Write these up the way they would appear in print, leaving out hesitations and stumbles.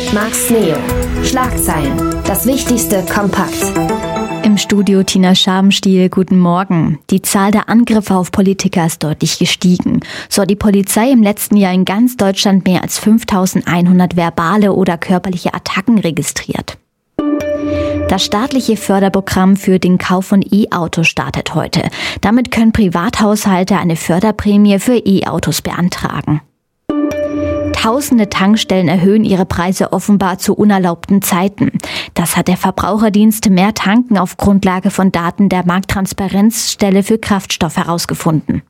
Max Neo. Schlagzeilen. Das Wichtigste kompakt. Im Studio Tina Schabenstiel, guten Morgen. Die Zahl der Angriffe auf Politiker ist deutlich gestiegen. So hat die Polizei im letzten Jahr in ganz Deutschland mehr als 5.100 verbale oder körperliche Attacken registriert. Das staatliche Förderprogramm für den Kauf von E-Autos startet heute. Damit können Privathaushalte eine Förderprämie für E-Autos beantragen. Tausende Tankstellen erhöhen ihre Preise offenbar zu unerlaubten Zeiten. Das hat der Verbraucherdienst Mehr Tanken auf Grundlage von Daten der Markttransparenzstelle für Kraftstoff herausgefunden.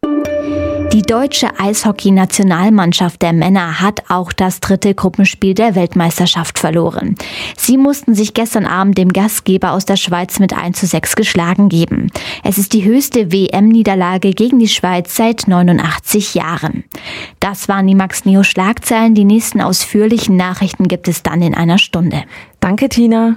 Die deutsche Eishockey-Nationalmannschaft der Männer hat auch das 3. Gruppenspiel der Weltmeisterschaft verloren. Sie mussten sich gestern Abend dem Gastgeber aus der Schweiz mit 1:6 geschlagen geben. Es ist die höchste WM-Niederlage gegen die Schweiz seit 89 Jahren. Das waren die Max Neo Schlagzeilen. Die nächsten ausführlichen Nachrichten gibt es dann in einer Stunde. Danke, Tina.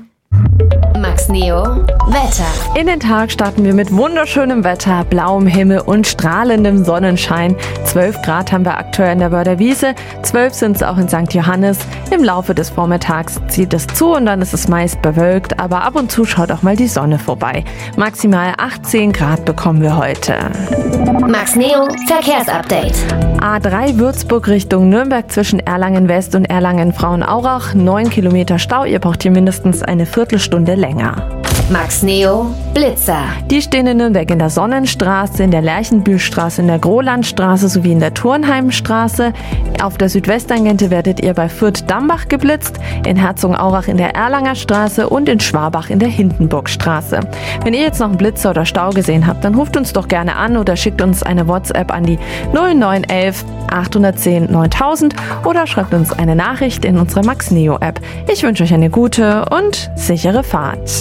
Max Neo Wetter. In den Tag starten wir mit wunderschönem Wetter, blauem Himmel und strahlendem Sonnenschein. 12 Grad haben wir aktuell in der Börderwiese, 12 sind es auch in St. Johannes. Im Laufe des Vormittags zieht es zu und dann ist es meist bewölkt, aber ab und zu schaut auch mal die Sonne vorbei. Maximal 18 Grad bekommen wir heute. Max Neo Verkehrsupdate. A3 Würzburg Richtung Nürnberg zwischen Erlangen West und Erlangen Frauenaurach. 9 Kilometer Stau, ihr braucht hier mindestens eine Viertelstunde länger. Max Neo Blitzer. Die stehen in Nürnberg in der Sonnenstraße, in der Lerchenbühlstraße, in der Grolandstraße sowie in der Turnheimstraße. Auf der Südwesttangente werdet ihr bei Fürth-Dambach geblitzt, in Herzogenaurach in der Erlanger Straße und in Schwabach in der Hindenburgstraße. Wenn ihr jetzt noch einen Blitzer oder Stau gesehen habt, dann ruft uns doch gerne an oder schickt uns eine WhatsApp an die 0911 810 9000 oder schreibt uns eine Nachricht in unserer Max Neo App. Ich wünsche euch eine gute und sichere Fahrt.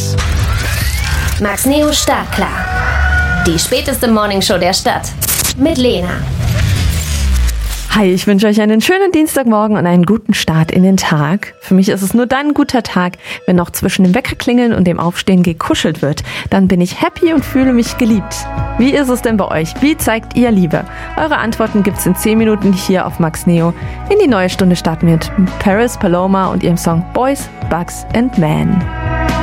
Max Neo Startklar. Die späteste Morningshow der Stadt. Mit Lena. Hi, ich wünsche euch einen schönen Dienstagmorgen und einen guten Start in den Tag. Für mich ist es nur dann ein guter Tag, wenn noch zwischen dem Weckerklingeln und dem Aufstehen gekuschelt wird. Dann bin ich happy und fühle mich geliebt. Wie ist es denn bei euch? Wie zeigt ihr Liebe? Eure Antworten gibt's in 10 Minuten hier auf Max Neo. In die neue Stunde starten wir mit Paris Paloma und ihrem Song Boys, Bugs and Men.